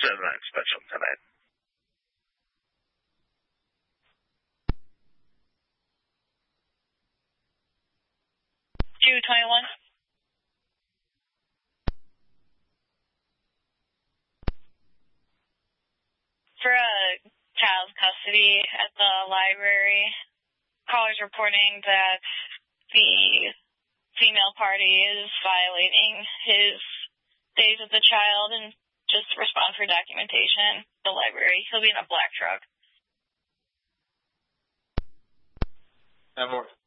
7-9 special tonight. 221. For child's custody at the library, callers reporting that the female party is violating his days with the child, and just respond for documentation. The library. He'll be in a black truck. Have more.